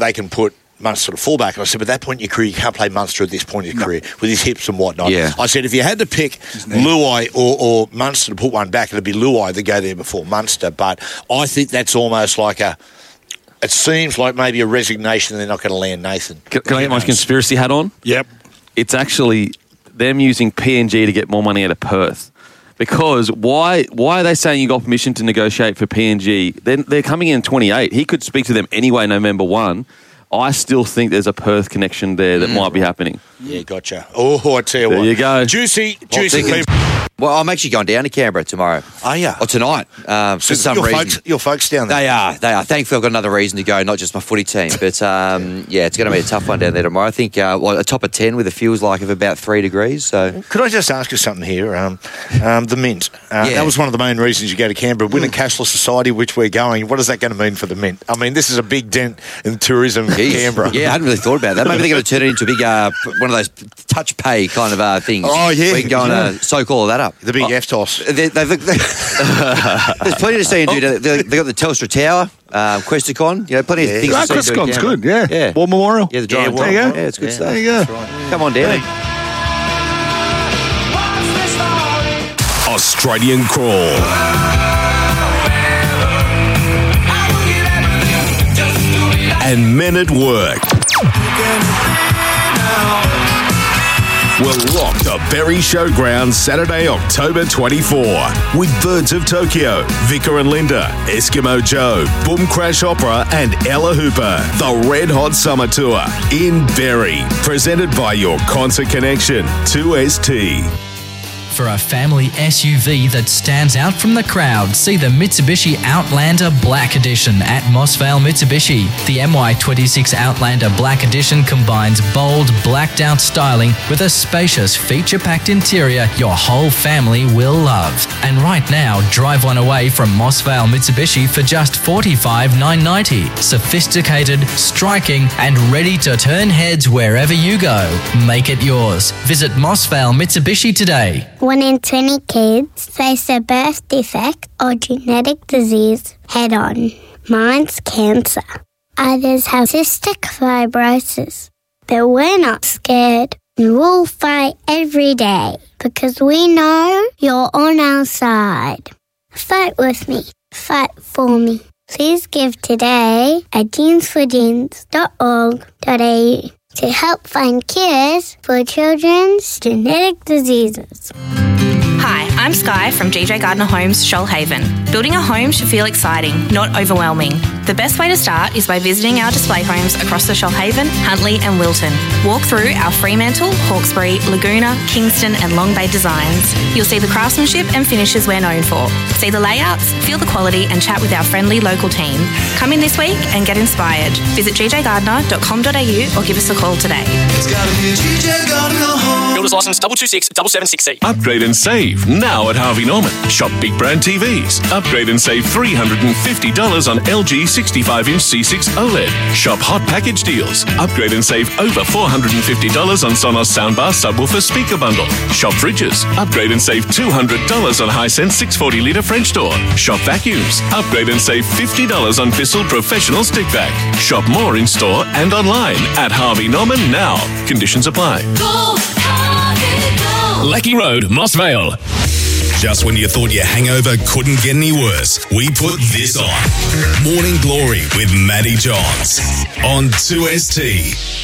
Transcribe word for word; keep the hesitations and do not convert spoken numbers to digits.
they can put Munster to fullback. And I said, but at that point in your career, you can't play Munster at this point in your no. career with his hips and whatnot. Yeah. I said, if you had to pick Luai or, or Munster to put one back, it'd be Luai that go there before Munster. But I think that's almost like a, it seems like maybe a resignation they're not going to land Nathan. Can, can I get my conspiracy hat on? Yep. It's actually them using P N G to get more money out of Perth. Because why why are they saying you got permission to negotiate for P N G? They're, they're coming in twenty-eight. He could speak to them anyway November first. I still think there's a Perth connection there that mm. might be happening. Yeah, gotcha. Oh, I tell you there what. There you go. Juicy, juicy people. Well, I'm actually going down to Canberra tomorrow. Oh, yeah? Or tonight, um, for so some your reason. Folks, your folks down there? They are, they are. Thankfully, I've got another reason to go, not just my footy team. But, um, yeah, it's going to be a tough one down there tomorrow. I think uh, well, a top of ten with a feels like of about three degrees. So, could I just ask you something here? Um, um, the Mint. Uh, yeah. That was one of the main reasons you go to Canberra. Win a cashless society, which we're going. What is that going to mean for the Mint? I mean, this is a big dent in tourism in Canberra. Yeah, I hadn't really thought about that. Maybe they're going to turn it into a big, uh, one of those touch pay kind of uh, things. Oh, yeah. We can go yeah. and uh, soak all of that up. The big oh. F T O S. They, they've, they've, there's plenty to see and do. They've got the Telstra Tower, um, Questacon, you know, plenty yeah. of things oh, to see. Questacon's good, yeah. yeah. War Memorial. Yeah, the Giant yeah, There you go. Yeah, it's good yeah. stuff. There you go. Right. Come on down. Australian Crawl. And Men at Work. We're locked to Berry Showground Saturday, October twenty-fourth with Birds of Tokyo, Vicar and Linda, Eskimo Joe, Boom Crash Opera and Ella Hooper. The Red Hot Summer Tour in Berry. Presented by your Concert Connection, two S T. For a family S U V that stands out from the crowd, see the Mitsubishi Outlander Black Edition at Mossvale Mitsubishi. The M Y twenty-six Outlander Black Edition combines bold, blacked-out styling with a spacious, feature-packed interior your whole family will love. And right now, drive one away from Mossvale Mitsubishi for just forty-five thousand nine hundred ninety dollars. Sophisticated, striking, and ready to turn heads wherever you go. Make it yours. Visit Mossvale Mitsubishi today. One in twenty kids face a birth defect or genetic disease head-on. Mine's cancer. Others have cystic fibrosis. But we're not scared. We'll fight every day because we know you're on our side. Fight with me. Fight for me. Please give today at jeans for jeans dot org dot a u to help find cures for children's genetic diseases. Hi, I'm Sky from G J Gardner Homes, Shoalhaven. Building a home should feel exciting, not overwhelming. The best way to start is by visiting our display homes across the Shoalhaven, Huntley and Wilton. Walk through our Fremantle, Hawkesbury, Laguna, Kingston and Long Bay designs. You'll see the craftsmanship and finishes we're known for. See the layouts, feel the quality and chat with our friendly local team. Come in this week and get inspired. Visit g j gardner dot com dot a u or give us a call today. It's gotta be G J Gardner Home. Builder's license double two six double seven six C. Upgrade and save now at Harvey Norman. Shop big brand T Vs. Upgrade and save three hundred fifty dollars on L G sixty-five inch C six OLED. Shop hot package deals. Upgrade and save over four hundred fifty dollars on Sonos soundbar subwoofer speaker bundle. Shop fridges. Upgrade and save two hundred dollars on Hisense six hundred forty litre French door. Shop vacuums. Upgrade and save fifty dollars on Bissell professional stick vac. Shop more in store and online at Harvey Norman now. Conditions apply. Go, Harvey, go. Lecky Road, Mossvale. Just when you thought your hangover couldn't get any worse, we put this on. Morning Glory with Matty Johns on two S T.